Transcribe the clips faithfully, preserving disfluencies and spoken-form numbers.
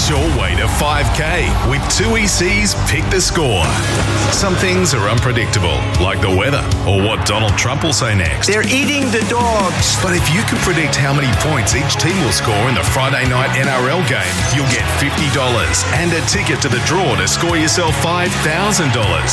Race your way to five K with two E C's Pick the Score. Some things are unpredictable, like the weather or what Donald Trump will say next. They're eating the dogs. But if you can predict how many points each team will score in the Friday night N R L game, you'll get fifty dollars and a ticket to the draw to score yourself five thousand dollars.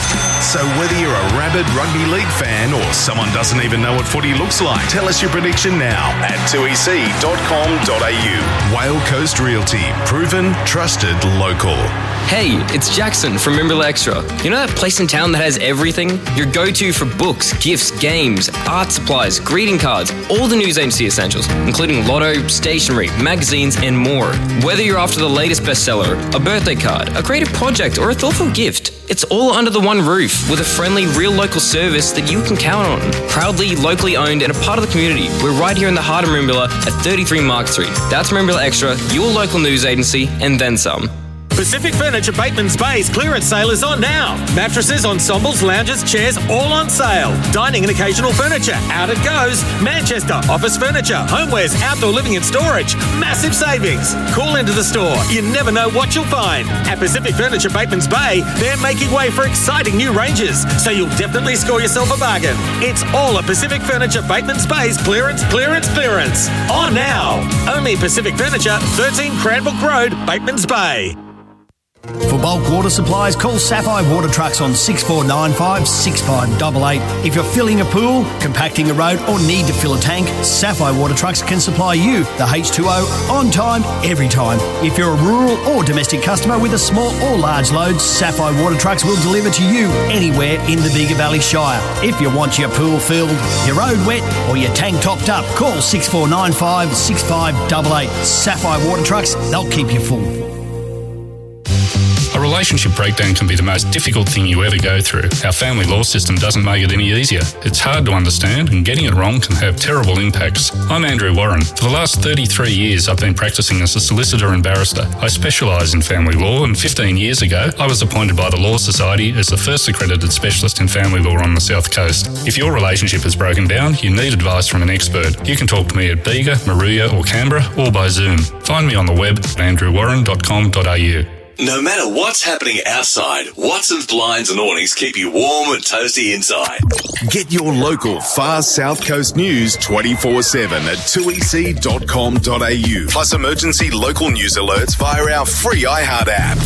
So whether you're a rabid rugby league fan or someone doesn't even know what footy looks like, tell us your prediction now at two e c dot com dot a u. Whale Coast Realty. Proven, trusted, local. Hey, it's Jackson from Rimble Extra. You know that place in town that has everything? Your go-to for books, gifts, games, art supplies, greeting cards, all the news agency essentials, including lotto, stationery, magazines, and more. Whether you're after the latest bestseller, a birthday card, a creative project, or a thoughtful gift, it's all under the one roof with a friendly, real local service that you can count on. Proudly, locally owned, and a part of the community. We're right here in the heart of Merimbula at thirty-three Mark Street. That's Merimbula Extra, your local news agency, and then some. Pacific Furniture Bateman's Bay's clearance sale is on now. Mattresses, ensembles, lounges, chairs, all on sale. Dining and occasional furniture, out it goes. Manchester, office furniture, homewares, outdoor living and storage. Massive savings. Call into the store. You never know what you'll find. At Pacific Furniture Bateman's Bay, they're making way for exciting new ranges, so you'll definitely score yourself a bargain. It's all at Pacific Furniture Bateman's Bay's clearance, clearance, clearance. On now. Only Pacific Furniture, thirteen Cranbrook Road, Bateman's Bay. For bulk water supplies, call Sapphire Water Trucks on six four nine five, six five eight eight. If you're filling a pool, compacting a road or need to fill a tank, Sapphire Water Trucks can supply you the H two O on time, every time. If you're a rural or domestic customer with a small or large load, Sapphire Water Trucks will deliver to you anywhere in the Bega Valley Shire. If you want your pool filled, your road wet or your tank topped up, call six four nine five, six five eight eight. Sapphire Water Trucks, they'll keep you full. A relationship breakdown can be the most difficult thing you ever go through. Our family law system doesn't make it any easier. It's hard to understand and getting it wrong can have terrible impacts. I'm Andrew Warren. For the last thirty-three years I've been practicing as a solicitor and barrister. I specialise in family law and fifteen years ago I was appointed by the Law Society as the first accredited specialist in family law on the South Coast. If your relationship has broken down, you need advice from an expert. You can talk to me at Bega, Maruya or Canberra or by Zoom. Find me on the web at andrew warren dot com dot a u. No matter what's happening outside, Watson's Blinds and Awnings keep you warm and toasty inside. Get your local Far South Coast news twenty-four seven at two e c dot com dot a u. Plus emergency local news alerts via our free iHeart app.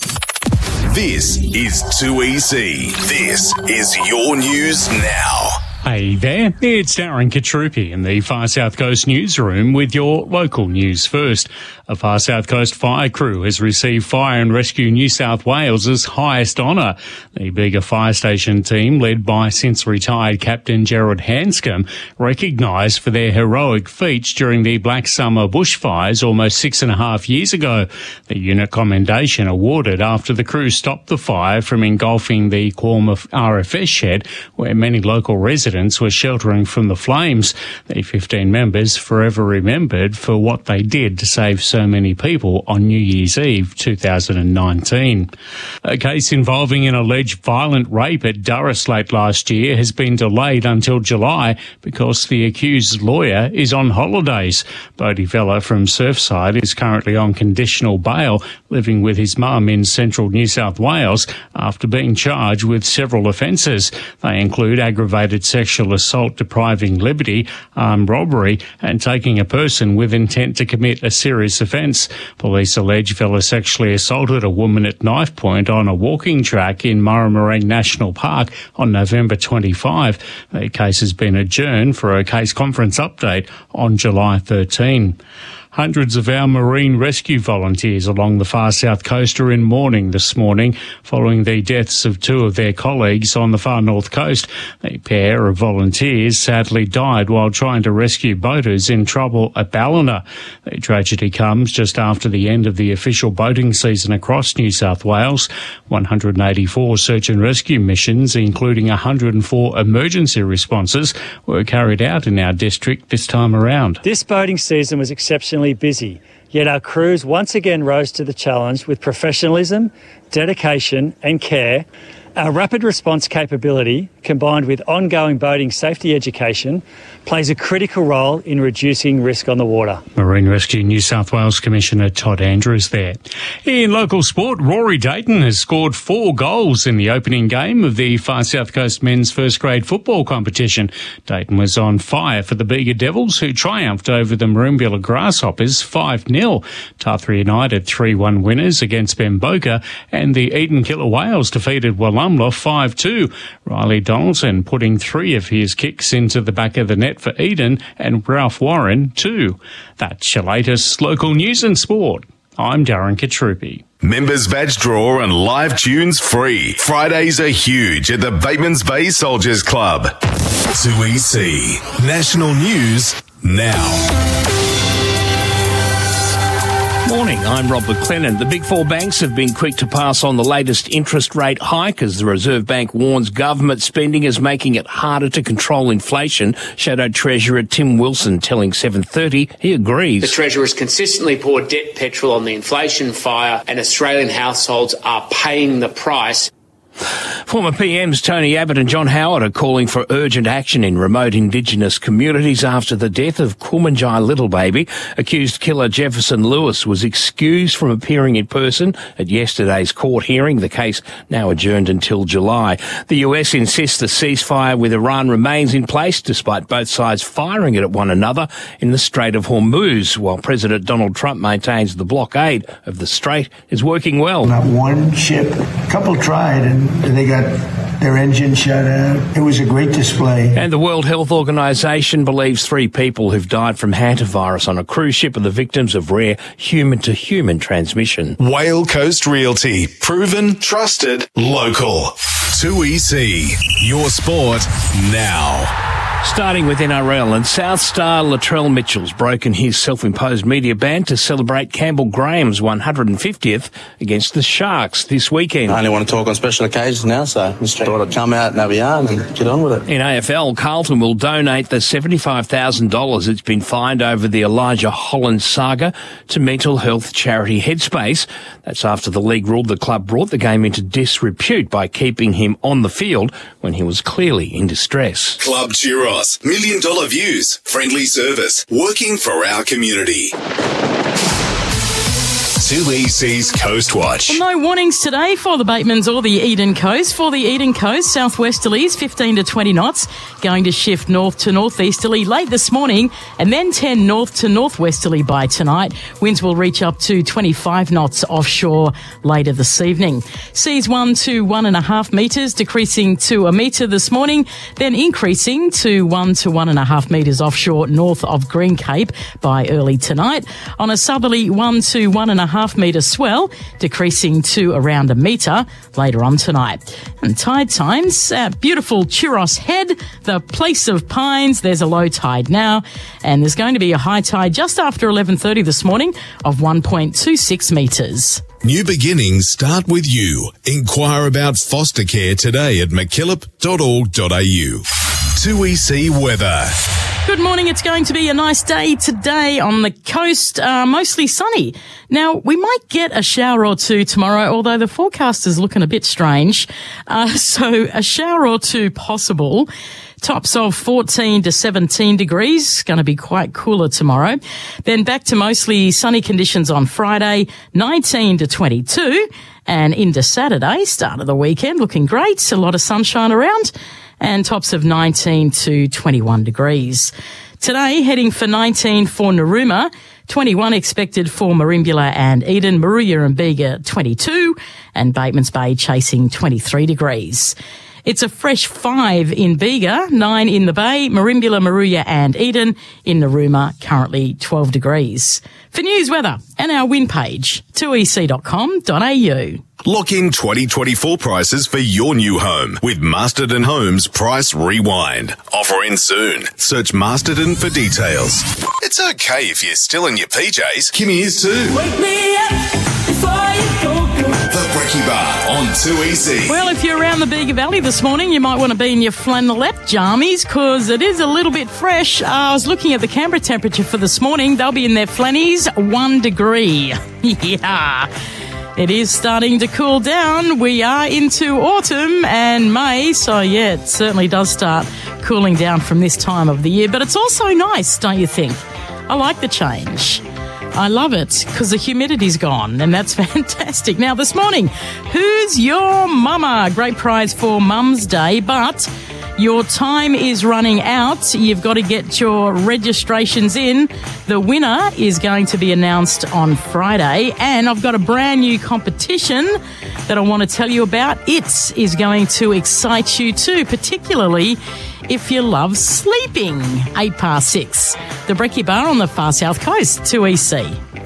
This is two E C. This is your news now. Hey there, it's Darren Katrupi in the Far South Coast newsroom with your local news first. A Far South Coast fire crew has received Fire and Rescue New South Wales' highest honour. The Bega Fire Station team, led by since-retired Captain Gerard Hanscom, recognised for their heroic feats during the Black Summer bushfires almost six and a half years ago. The unit commendation awarded after the crew stopped the fire from engulfing the Qualm R F S shed, where many local residents were sheltering from the flames. The fifteen members forever remembered for what they did to save so many people on New Year's Eve two thousand nineteen. A case involving an alleged violent rape at Durras late last year has been delayed until July because the accused's lawyer is on holidays. Bodie Vella from Surfside is currently on conditional bail, living with his mum in central New South Wales after being charged with several offences. They include aggravated sexual sexual assault, depriving liberty, armed robbery and taking a person with intent to commit a serious offence. Police allege Vella sexually assaulted a woman at knife point on a walking track in Murray National Park on November twenty-fifth. The case has been adjourned for a case conference update on July thirteenth. Hundreds of our marine rescue volunteers along the far south coast are in mourning this morning following the deaths of two of their colleagues on the far north coast. A pair of volunteers sadly died while trying to rescue boaters in trouble at Ballina. The tragedy comes just after the end of the official boating season across New South Wales. one hundred eighty-four search and rescue missions, including one hundred four emergency responses, were carried out in our district this time around. This boating season was exceptionally busy, yet our crews once again rose to the challenge with professionalism, dedication and care. Our rapid response capability, combined with ongoing boating safety education, plays a critical role in reducing risk on the water. Marine Rescue New South Wales Commissioner Todd Andrews there. In local sport, Rory Dayton has scored four goals in the opening game of the Far South Coast men's first grade football competition. Dayton was on fire for the Bega Devils, who triumphed over the Merimbula Grasshoppers five nil. Tathra United three one winners against Bemboka, and the Eden Killer Whales defeated Wallumbla five two. Riley Donaldson putting three of his kicks into the back of the net for Eden, and Ralph Warren two. That's your latest local news and sport. I'm Darren Katrupi. Members badge draw and live tunes free. Fridays are huge at the Batemans Bay Soldiers Club. two E C National News now. Morning, I'm Rob McLennan. The big four banks have been quick to pass on the latest interest rate hike as the Reserve Bank warns government spending is making it harder to control inflation. Shadow Treasurer Tim Wilson telling seven thirty he agrees. The Treasurer has consistently poured debt petrol on the inflation fire, and Australian households are paying the price. Former P Ms Tony Abbott and John Howard are calling for urgent action in remote Indigenous communities after the death of Kumanjai Little Baby. Accused killer Jefferson Lewis was excused from appearing in person at yesterday's court hearing, the case now adjourned until July. The U S insists the ceasefire with Iran remains in place despite both sides firing it at one another in the Strait of Hormuz, while President Donald Trump maintains the blockade of the strait is working well. Not one ship, a couple tried and they got their engine shut out. It was a great display. And the World Health Organization believes three people who've died from hantavirus on a cruise ship are the victims of rare human-to-human transmission. Whale Coast Realty. Proven, trusted, local. two E C. Your sport now. Starting with N R L, and South star Latrell Mitchell's broken his self-imposed media ban to celebrate Campbell Graham's one hundred fiftieth against the Sharks this weekend. I only want to talk on special occasions now, so just thought I'd come out and have a yarn and get on with it. In A F L, Carlton will donate the seventy-five thousand dollars it's been fined over the Elijah Holland saga to mental health charity Headspace. That's after the league ruled the club brought the game into disrepute by keeping him on the field when he was clearly in distress. Club Churros. Million dollar views. Friendly service. Working for our community. two E C's Coast Watch. Well, no warnings today for the Batemans or the Eden Coast. For the Eden Coast, southwesterlies fifteen to twenty knots, going to shift north to northeasterly late this morning, and then ten north to northwesterly by tonight. Winds will reach up to twenty-five knots offshore later this evening. Seas one to one and a half metres, decreasing to a metre this morning, then increasing to one to one and a half metres offshore north of Green Cape by early tonight. On a southerly one to one and a half half metre swell, decreasing to around a metre later on tonight. And tide times, uh, beautiful Churros Head, the place of pines. There's a low tide now, and there's going to be a high tide just after eleven thirty this morning of one point two six metres. New beginnings start with you. Inquire about foster care today at mckillop dot org dot a u. two E C weather. Good morning. It's going to be a nice day today on the coast, uh, mostly sunny. Now, we might get a shower or two tomorrow, although the forecast is looking a bit strange. Uh, so a shower or two possible. Tops of fourteen to seventeen degrees. Going to be quite cooler tomorrow. Then back to mostly sunny conditions on Friday, nineteen to twenty-two. And into Saturday, start of the weekend, looking great. A lot of sunshine around. And tops of nineteen to twenty-one degrees. Today, heading for nineteen for Narooma, twenty-one expected for Merimbula and Eden, Moruya and Bega twenty-two, and Batemans Bay chasing twenty-three degrees. It's a fresh five in Bega, nine in the Bay, Merimbula, Moruya and Eden. In Narooma, currently twelve degrees. For news, weather and our wind page, two e c dot com dot a u. Lock in twenty twenty-four prices for your new home with Masterton Homes Price Rewind. Offer in soon. Search Masterton for details. It's okay if you're still in your P Js. Kimmy is too. Wake me up before you go, go. The Brekkie Bar on two E C. Well, if you're around the Bega Valley this morning, you might want to be in your flannelette jammies because it is a little bit fresh. Uh, I was looking at the Canberra temperature for this morning. They'll be in their flannies, one degree. Yeah. It is starting to cool down. We are into autumn and May, so yeah, it certainly does start cooling down from this time of the year. But it's also nice, don't you think? I like the change. I love it because the humidity's gone and that's fantastic. Now, this morning, who's your mama? Great prize for Mum's Day, but your time is running out. You've got to get your registrations in. The winner is going to be announced on Friday, and I've got a brand new competition that I want to tell you about. It is going to excite you too, particularly if you love sleeping. Eight past six. The Brekkie Bar on the far south coast, two E C.